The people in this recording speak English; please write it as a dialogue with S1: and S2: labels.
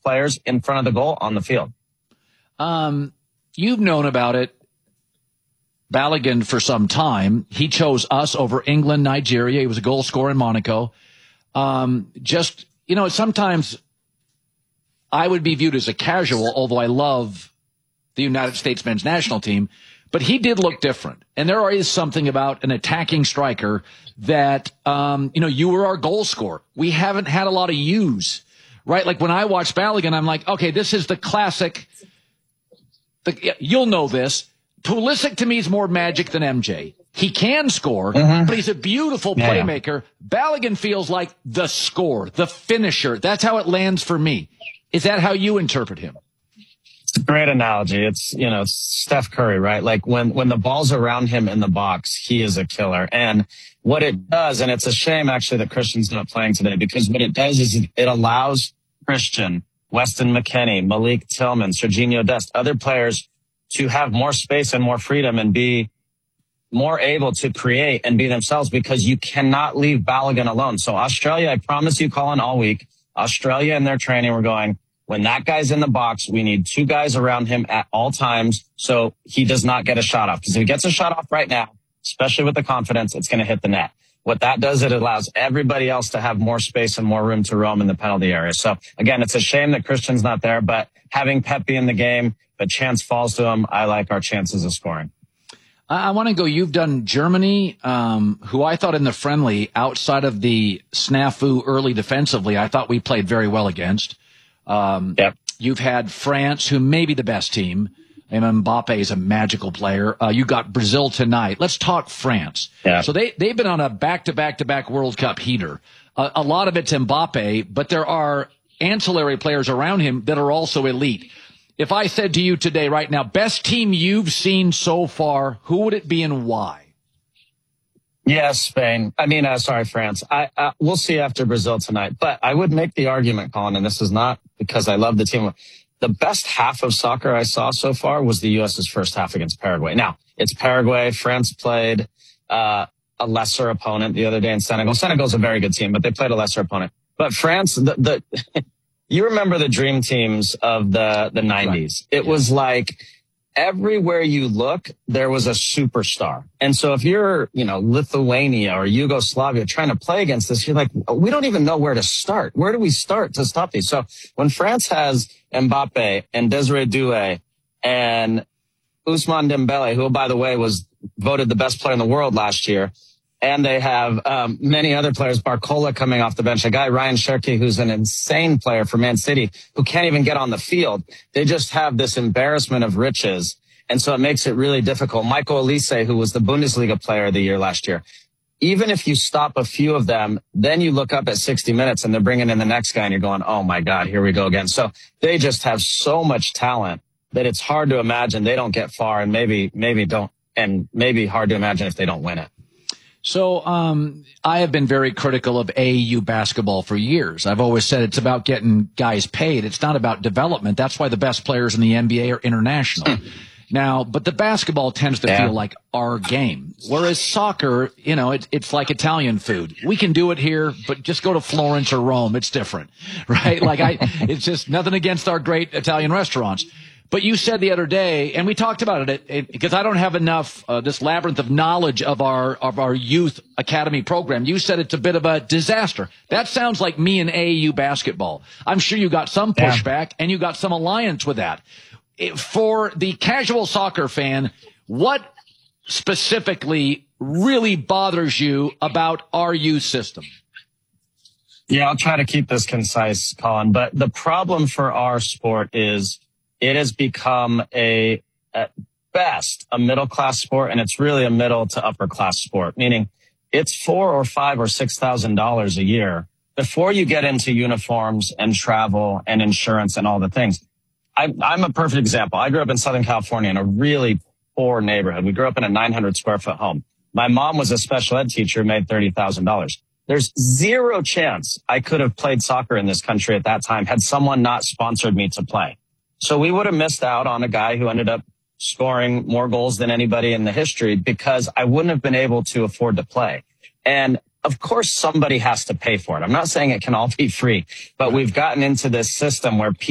S1: best players in front of the goal on the field.
S2: You've known about it, Balogun, for some time. He chose us over England, Nigeria. He was a goal scorer in Monaco. Sometimes I would be viewed as a casual, although I love the United States men's national team. But he did look different. And there is something about an attacking striker that, you were our goal scorer. We haven't had a lot of yous, right? Like when I watch Balogun, I'm like, okay, this is the classic. You'll know this. Pulisic to me is more magic than MJ. He can score, but he's a beautiful playmaker. Balogun feels like the scorer, the finisher. That's how it lands for me. Is that how you interpret him?
S1: It's a great analogy. It's Steph Curry, right? Like when the ball's around him in the box, he is a killer. And what it does, and it's a shame actually that Christian's not playing today, because what it does is it allows Christian, Weston McKennie, Malik Tillman, Serginho Dest, other players to have more space and more freedom and be more able to create and be themselves, because you cannot leave Balogun alone. So Australia, I promise you, Colin, all week, Australia in their training were going, when that guy's in the box, we need two guys around him at all times so he does not get a shot off. Because if he gets a shot off right now, especially with the confidence, it's going to hit the net. What that does, it allows everybody else to have more space and more room to roam in the penalty area. So again, it's a shame that Christian's not there, but having Pepe in the game, but chance falls to him, I like our chances of scoring.
S2: I want to go, you've done Germany, who I thought in the friendly, outside of the snafu early defensively, I thought we played very well against. You've had France, who may be the best team. Mbappe is a magical player. You got Brazil tonight. Let's talk France.
S1: Yeah.
S2: So they've been on a back-to-back-to-back World Cup heater. A lot of it's Mbappe, but there are ancillary players around him that are also elite. If I said to you today, right now, best team you've seen so far, who would it be and why?
S1: Yes, Spain. France. We'll see after Brazil tonight. But I would make the argument, Colin, and this is not because I love the team. The best half of soccer I saw so far was the U.S.'s first half against Paraguay. Now, it's Paraguay. France played a lesser opponent the other day in Senegal. Senegal's a very good team, but they played a lesser opponent. But France, you remember the dream teams of the 90s. Right. It was like everywhere you look, there was a superstar. And so if you're, Lithuania or Yugoslavia trying to play against this, you're like, we don't even know where to start. Where do we start to stop these? So when France has Mbappe and Desiree Doué and Ousmane Dembele, who, by the way, was voted the best player in the world last year, and they have many other players, Barcola coming off the bench, a guy, Ryan Cherki, who's an insane player for Man City, who can't even get on the field. They just have this embarrassment of riches. And so it makes it really difficult. Michael Olise, who was the Bundesliga player of the year last year. Even if you stop a few of them, then you look up at 60 minutes and they're bringing in the next guy and you're going, oh my God, here we go again. So they just have so much talent that it's hard to imagine they don't get far, and maybe hard to imagine if they don't win it.
S2: So I have been very critical of AAU basketball for years. I've always said it's about getting guys paid. It's not about development. That's why the best players in the NBA are international. Now, but the basketball tends to feel like our game, whereas soccer, it's like Italian food. We can do it here, but just go to Florence or Rome. It's different, right? It's just nothing against our great Italian restaurants. But you said the other day, and we talked about it because I don't have enough, this labyrinth of knowledge of our youth academy program. You said it's a bit of a disaster. That sounds like me and AAU basketball. I'm sure you got some pushback and you got some alliance with that. For the casual soccer fan, what specifically really bothers you about our youth system?
S1: Yeah, I'll try to keep this concise, Colin. But the problem for our sport is it has become at best a middle-class sport, and it's really a middle to upper-class sport, meaning it's $4,000 or $5,000 or $6,000 a year before you get into uniforms and travel and insurance and all the things. I'm a perfect example. I grew up in Southern California in a really poor neighborhood. We grew up in a 900 square foot home. My mom was a special ed teacher, made $30,000. There's zero chance I could have played soccer in this country at that time had someone not sponsored me to play. So we would have missed out on a guy who ended up scoring more goals than anybody in the history because I wouldn't have been able to afford to play. And of course, somebody has to pay for it. I'm not saying it can all be free, but we've gotten into this system where